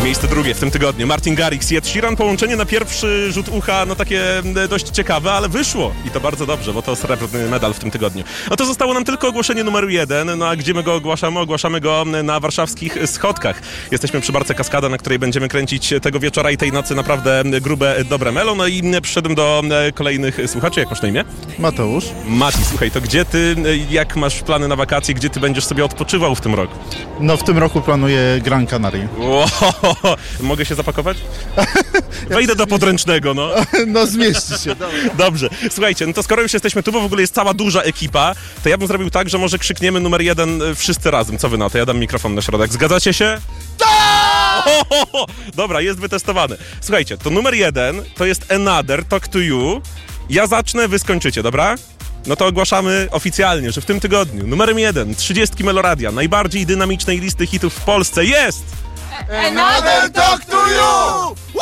Miejsce drugie w tym tygodniu. Martin Garrix i Ed Sheeran. Połączenie na pierwszy rzut ucha, no takie dość ciekawe, ale wyszło. I to bardzo dobrze, bo to srebrny medal w tym tygodniu. No to zostało nam tylko ogłoszenie numeru 1. No a gdzie my go ogłaszamy? Ogłaszamy go na warszawskich schodkach. Jesteśmy przy Barce Kaskada, na której będziemy kręcić tego wieczora i tej nocy naprawdę grube, dobre melo. No i przyszedłem do kolejnych słuchaczy. Jak masz na imię? Mateusz. Mati, słuchaj, to gdzie ty, jak masz plany na wakacje, gdzie ty będziesz sobie odpoczywał w tym roku? No w tym roku planuję Gran Canaria. Wow, mogę się zapakować? Wejdę do podręcznego, no. No zmieści się. Dobrze. Słuchajcie, no to skoro już jesteśmy tu, bo w ogóle jest cała duża ekipa, to ja bym zrobił tak, że może krzykniemy numer 1 wszyscy razem. Co wy na to? Ja dam mikrofon na środek. Zgadzacie się? Tak! Dobra, jest wytestowane. Słuchajcie, to numer 1 to jest Another, Talk to You. Ja zacznę, wy skończycie, dobra? No to ogłaszamy oficjalnie, że w tym tygodniu numerem 1 30 Meloradia, najbardziej dynamicznej listy hitów w Polsce jest... Another Talk to